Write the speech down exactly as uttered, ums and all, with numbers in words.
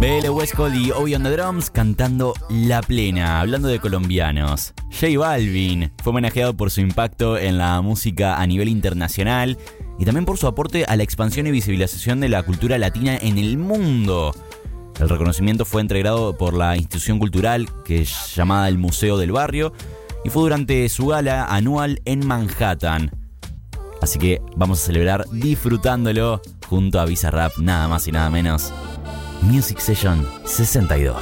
B L Westcott y Obi on the Drums cantando La Plena. Hablando de colombianos, J Balvin fue homenajeado por su impacto en la música a nivel internacional y también por su aporte a la expansión y visibilización de la cultura latina en el mundo. El reconocimiento fue entregado por la institución cultural que es llamada el Museo del Barrio y fue durante su gala anual en Manhattan. Así que vamos a celebrar disfrutándolo junto a Bizarrap, nada más y nada menos. Music Session sesenta y dos.